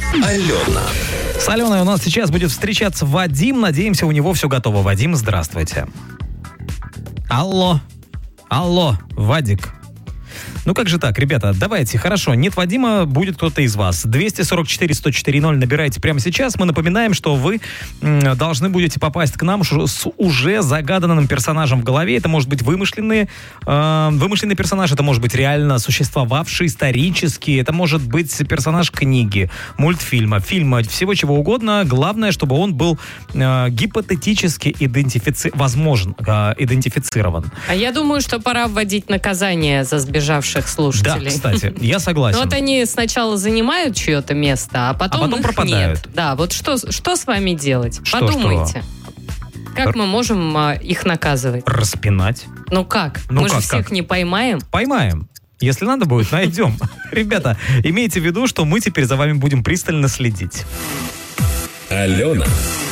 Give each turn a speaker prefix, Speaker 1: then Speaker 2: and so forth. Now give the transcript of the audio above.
Speaker 1: Алена.
Speaker 2: С Аленой у нас сейчас будет встречаться Вадим. Надеемся, у него все готово. Вадим, здравствуйте. Алло, Вадик. Ну как же так, ребята, давайте, хорошо, нет Вадима, будет кто-то из вас. 244-104-0 набирайте прямо сейчас. Мы напоминаем, что вы должны будете попасть к нам с уже загаданным персонажем в голове. Это может быть вымышленный персонаж, это может быть реально существовавший, исторический, это может быть персонаж книги, мультфильма, фильма, всего чего угодно. Главное, чтобы он был гипотетически идентифицирован.
Speaker 3: А я думаю, что пора вводить наказание за сбежавших слушателей.
Speaker 2: Да, кстати, я согласен.
Speaker 3: Но вот они сначала занимают чье-то место, а потом их
Speaker 2: пропадают.
Speaker 3: Нет. Да, вот что с вами делать?
Speaker 2: Что?
Speaker 3: Подумайте. Как мы можем их наказывать?
Speaker 2: Распинать.
Speaker 3: Ну как? Мы же всех не поймаем.
Speaker 2: Поймаем. Если надо будет, найдем. Ребята, имейте в виду, что мы теперь за вами будем пристально следить.
Speaker 1: Алена